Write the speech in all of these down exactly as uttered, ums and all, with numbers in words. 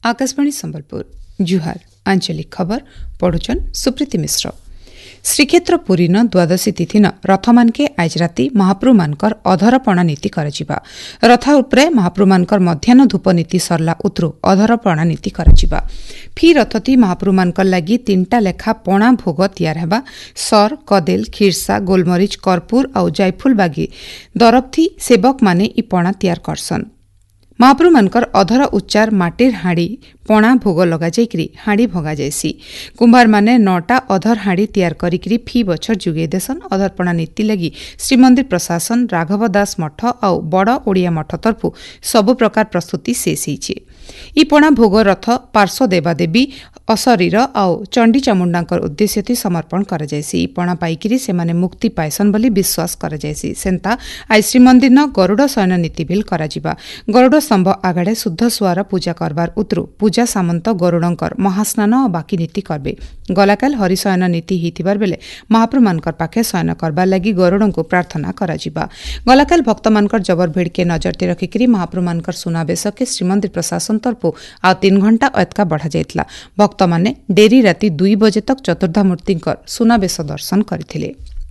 आकाशवाणी संबलपुर जुहार आंचलिक खबर पढ़ुचन सुप्रीति मिश्र। श्रीक्षेत्र पुरी न द्वादशी तिथि न रथ मानके आज राति महाप्रभु मानकर अधरपणा नीति कराजिबा। रथ उपरे महाप्रभु मानकर मध्याह्न धूप नीति सरला उतरु अधरपणा नीति कराजिबा। फी रथती महाप्रभु मानकर लागि तीनटा लेखा पणा भोग तैयार हेबा। सर कदेल खीरसा गोलमरीच कर्पूर और जायफुल बागी दरबथी सेवक माने इ पणा तैयार करसन। महाप्रभु मानकर अधर उच्चार माटिर हाड़ी पणा भोग लगा जाइकरी हाड़ी भगा जायसी। कुंभार माने नौटा अधर हाड़ी तैयार करिकरी फी बछर जुगे देसन। अधरपणा नीति लगी श्रीमंदिर प्रशासन राघव दास मठ और बड़ ओडिया मठ तरफु सबु प्रकार प्रस्तुति शेष होइछे। इ पणा भोग रथ पार्श्व देवादेवी अशरीर और चंडी चामुंडांकर उद्देश्य थी समर्पण कर जायसी। पणा पाइकिरी सेमाने मुक्ति पाइसन बोली विश्वास कर जायसी। सेंता आज श्रीमंदिर न गरुड़ शयन नीति बिल कराजिबा। गरुड़ स्तंभ आगाड़े शुद्ध सुआर पूजा करबार उतरु पूजा सामंत गरुड़ंकर महास्नान और बाकी नीति करबे। गलाकाल हरिशयन नीति हिथिबार बेले महाप्रभु मानकर पाखे शयन करबार लागि गरुड़ंको प्रार्थना कराजिबा। गलाकाल भक्त मानकर जबर भीड़ के नजरते रखिकरी महाप्रभु मानकर सुनाबेश के श्रीमंदिर प्रशासन तरफु आ तीन घंटा अतका बढ़ा जाइतला। भक्त माने डेरी राति दुई बजे तक चतुर्धा मूर्तिंकर सुनाबेश दर्शन करथिले।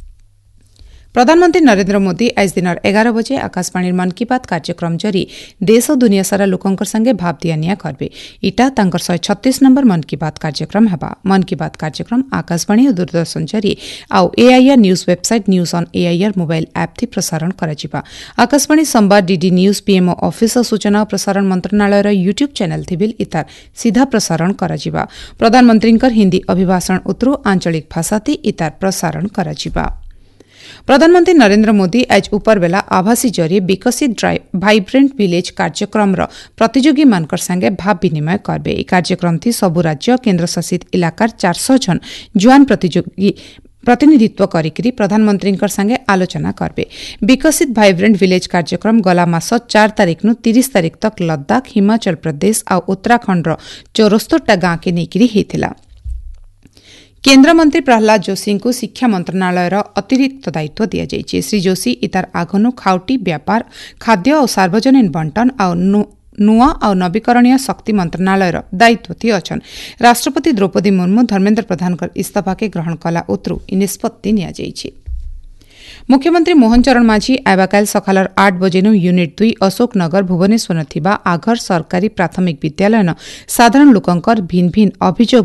प्रधानमंत्री नरेंद्र मोदी आज दिन एगार बजे आकाशवाणी मन की बात कार्यक्रम जरी देश और दुनिया सारा लोकंकर संगे भाव दियानिया करबे। इटा तांकर शहे छत्तीस नंबर मन की बात कार्यक्रम हेबा। मन की बात कार्यक्रम आकाशवाणी और दूरदर्शन जरी आउ AIR news website news on AIR mobile app थी प्रसारण कराजिबा। आकाशवाणी संवाद डीडी न्यूज पीएमओ ऑफिस और सूचना और प्रसारण मंत्रणालय यूट्यूब चैनल थी बिल इतार सीधा प्रसारण कराजिबा। प्रधानमंत्रींकर हिंदी अभिभाषण उतरु आंचलिक भाषा थी इतार प्रसारण कराजिबा। प्रधानमंत्री नरेंद्र मोदी आज उपरबेला आभासी जरिए विकसित भाइब्रेंट विलेज कार्यक्रम प्रतियोगी मानकर संगे भाव विनिमय करबे। ई कार्यक्रम थी सबु राज्य केन्द्र शासित इलाकार चार सौ जन जुआन प्रतियोगी प्रतिनिधित्व करिकरी प्रधानमंत्री संगे आलोचना करबे। विकसित भाइब्रेंट विलेज कार्यक्रम गला मास चार तारिख नु तीस तारिख तक लद्दाख हिमाचल प्रदेश और उत्तराखंड चौरस्तोटा गांव के नेकिरी हेतिला। केन्द्र मंत्री प्रहलाद जोशी को शिक्षा मंत्रणालय अतिरिक्त दायित्व दिया जायछि। श्री जोशी इतार आगनु खाउटी व्यापार खाद्य और सार्वजनिक बंटन और नुआ और नवीकरणीय शक्ति मंत्रणालय दायित्व थी अछन। राष्ट्रपति द्रौपदी मुर्मू धर्मेन्द्र प्रधान इस्तीफा के ग्रहण कला उतरु इ निष्पत्ति निया जायछि। मुख्यमंत्री मोहन चरण माझी आवाकाल सकालर आठ बजेनु यूनिट दुई अशोक नगर भुवनेश्वर थिबा आघर सरकारी प्राथमिक विद्यालय न साधारण लोकंकर भिन्न भिन्न अभियोग